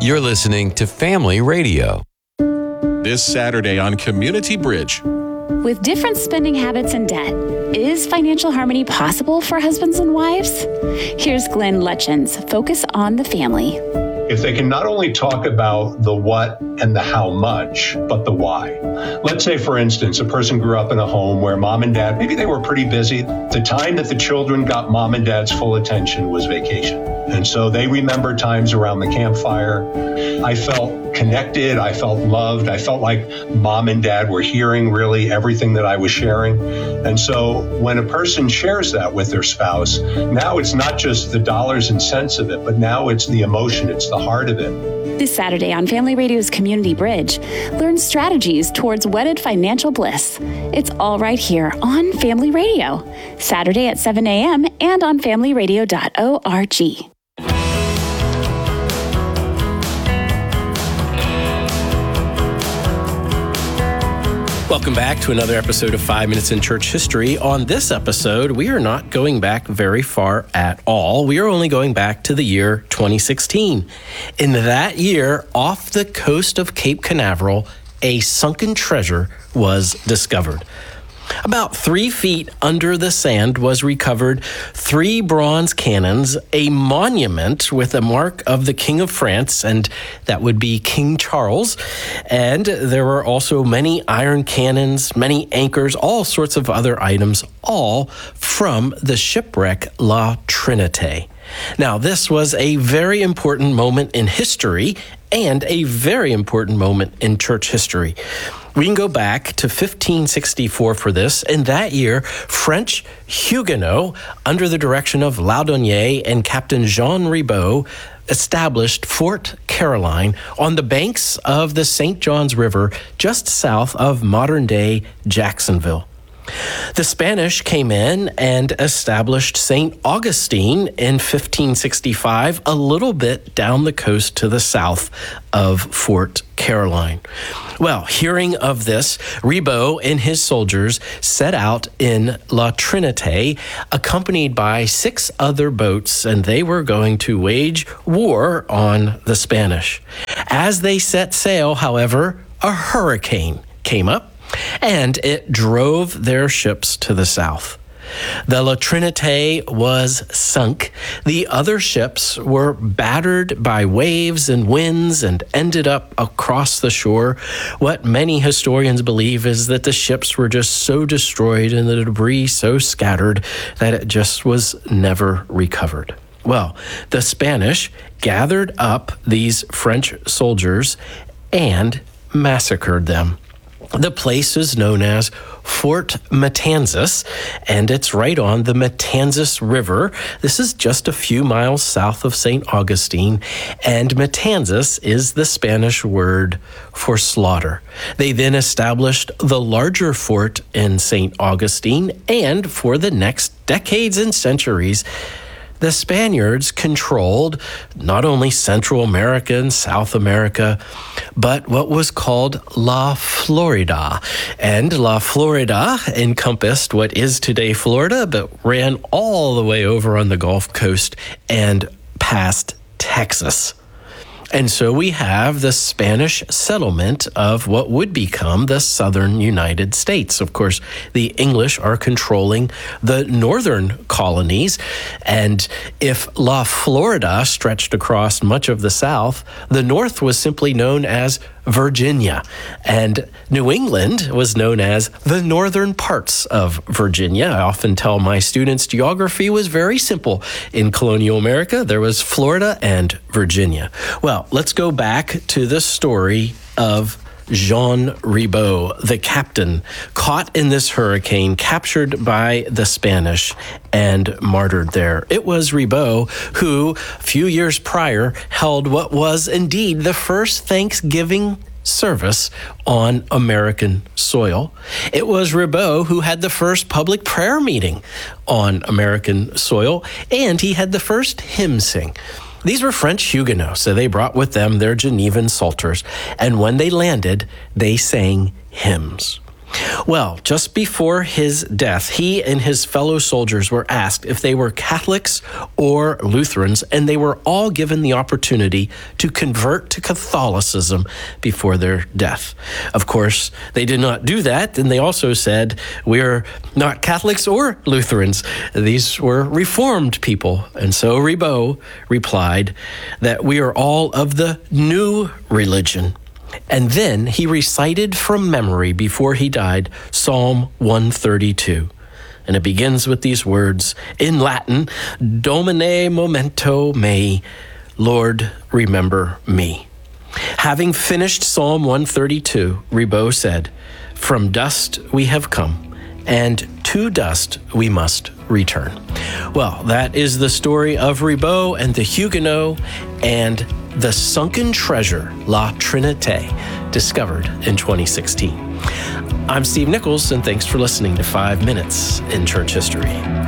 You're listening to Family Radio. This Saturday on Community Bridge. With different spending habits and debt, is financial harmony possible for husbands and wives? Here's Glenn Lutchens' Focus on the Family. If they can not only talk about the what and the how much, but the why. Let's say, for instance, a person grew up in a home where mom and dad, maybe they were pretty busy. The time that the children got mom and dad's full attention was vacation. And so they remember times around the campfire. I felt connected. I felt loved. I felt like mom and dad were hearing really everything that I was sharing. And so when a person shares that with their spouse, now it's not just the dollars and cents of it, but now it's the emotion, it's the heart of it. This Saturday on Family Radio's Community Bridge, learn strategies towards wedded financial bliss. It's all right here on Family Radio, Saturday at 7 a.m. and on familyradio.org. Welcome back to another episode of 5 Minutes in Church History. On this episode, we are not going back very far at all. We are only going back to the year 2016. In that year, off the coast of Cape Canaveral, a sunken treasure was discovered. About 3 feet under the sand was recovered 3 bronze cannons, a monument with a mark of the King of France, and that would be King Charles. And there were also many iron cannons, many anchors, all sorts of other items, all from the shipwreck La Trinité. Now, this was a very important moment in history and a very important moment in church history. We can go back to 1564 for this. In that year, French Huguenots, under the direction of Laudonnière and Captain Jean Ribault, established Fort Caroline on the banks of the St. Johns River, just south of modern-day Jacksonville. The Spanish came in and established St. Augustine in 1565, a little bit down the coast to the south of Fort Caroline. Well, hearing of this, Ribault and his soldiers set out in La Trinité, accompanied by 6 other boats, and they were going to wage war on the Spanish. As they set sail, however, a hurricane came up, and it drove their ships to the south. The La Trinité was sunk. The other ships were battered by waves and winds and ended up across the shore. What many historians believe is that the ships were just so destroyed and the debris so scattered that it just was never recovered. Well, the Spanish gathered up these French soldiers and massacred them. The place is known as Fort Matanzas, and it's right on the Matanzas River. This is just a few miles south of St. Augustine, and Matanzas is the Spanish word for slaughter. They then established the larger fort in St. Augustine, and for the next decades and centuries, the Spaniards controlled not only Central America and South America, but what was called La Florida. And La Florida encompassed what is today Florida, but ran all the way over on the Gulf Coast and past Texas. And so we have the Spanish settlement of what would become the southern United States. Of course, the English are controlling the northern colonies. And if La Florida stretched across much of the south, the north was simply known as Virginia. And New England was known as the northern parts of Virginia. I often tell my students geography was very simple. In colonial America, there was Florida and Virginia. Well, let's go back to the story of Jean Ribault, the captain, caught in this hurricane, captured by the Spanish, and martyred there. It was Ribault who, a few years prior, held what was indeed the first Thanksgiving service on American soil. It was Ribault who had the first public prayer meeting on American soil, and he had the first hymn sing. These were French Huguenots, so they brought with them their Genevan psalters, and when they landed, they sang hymns. Well, just before his death, he and his fellow soldiers were asked if they were Catholics or Lutherans, and they were all given the opportunity to convert to Catholicism before their death. Of course, they did not do that, and they also said, we're not Catholics or Lutherans. These were Reformed people. And so Ribot replied that we are all of the new religion. And then he recited from memory before he died Psalm 132. And it begins with these words in Latin, Domine memento mei, Lord, remember me. Having finished Psalm 132, Ribot said, from dust we have come, and to dust we must return. Well, that is the story of Ribot and the Huguenot and the sunken treasure, La Trinité, discovered in 2016. I'm Steve Nichols, and thanks for listening to 5 Minutes in Church History.